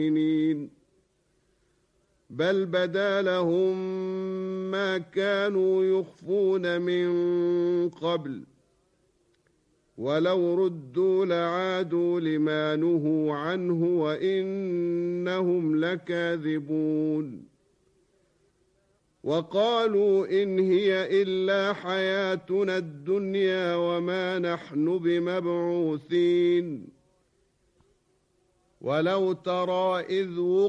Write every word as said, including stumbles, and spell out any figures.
بل بدا لهم ما كانوا يخفون من قبل ولو ردوا لعادوا لما نهوا عنه وإنهم لكاذبون وقالوا إن هي إلا حياتنا الدنيا وما نحن بمبعوثين ولو ترى إذ